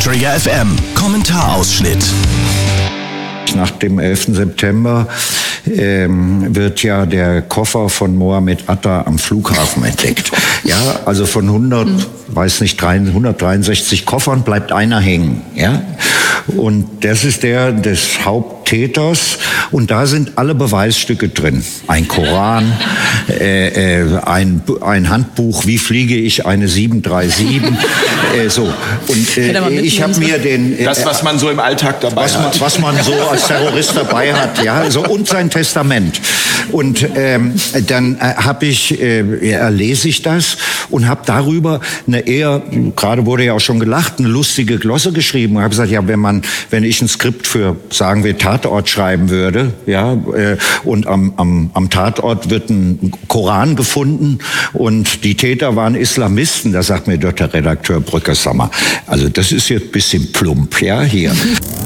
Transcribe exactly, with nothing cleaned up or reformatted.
Trigger F M. Kommentarausschnitt. Nach dem elften September ähm, wird ja der Koffer von Mohammed Atta am Flughafen entdeckt. Ja, also von hundert, hm. weiß nicht, hundertdreiundsechzig Koffern bleibt einer hängen. Ja, und das ist der des Haupttäters. Und da sind alle Beweisstücke drin. Ein Koran, äh, äh, ein, ein Handbuch, wie fliege ich eine sieben drei sieben. äh, so. Und äh, ich habe mir den... Äh, das, was man so im Alltag dabei was hat. Man, was man so als Terrorist dabei hat, ja, so, und sein Testament. Und ähm, dann äh, habe ich, äh, ja, lese ich das und habe darüber eine eher, gerade wurde ja auch schon gelacht, eine lustige Glosse geschrieben. Und habe gesagt, ja, wenn man, wenn ich ein Skript für, sagen wir, Tatort schreiben würde, ja, äh, und am, am, am Tatort wird ein Koran gefunden und die Täter waren Islamisten, da sagt mir dort der Redakteur Brücke, sag mal, also das ist jetzt ein bisschen plump, ja, hier.